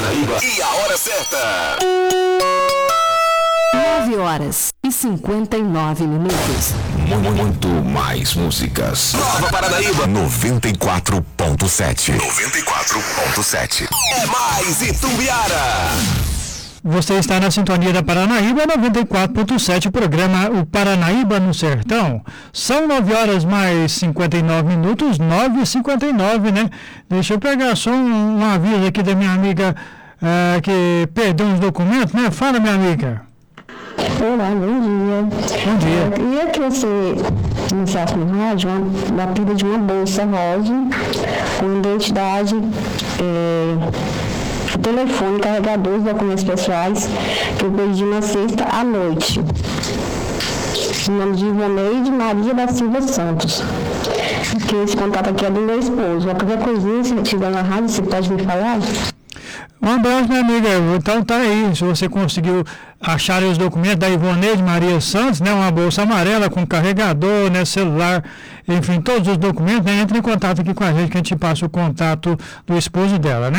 Paranaíba e a hora certa. 9h59. Muito mais músicas. Nova Paranaíba 94.7. 94.7. É mais Itumbiara. Você está na sintonia da Paranaíba 94.7, o programa O Paranaíba no Sertão. São 9h59, 9h59, né? Deixa eu pegar só um aviso aqui da minha amiga que perdeu uns documentos, né? Fala, minha amiga. Olá, bom dia. Bom dia. Eu queria que você iniciasse no rádio a pedido de uma bolsa rosa com identidade, telefone, carregador, os documentos pessoais que eu pedi na sexta à noite. Em nome de Ivoneide Maria da Silva Santos. Que esse contato aqui é do meu esposo. Qualquer coisinha, se estiver na rádio, você pode me falar? Um abraço, minha amiga. Então tá aí, se você conseguiu achar os documentos da Ivoneide Maria Santos, né, uma bolsa amarela com carregador, né, celular, enfim, todos os documentos, né, entre em contato aqui com a gente, que a gente passa o contato do esposo dela, né?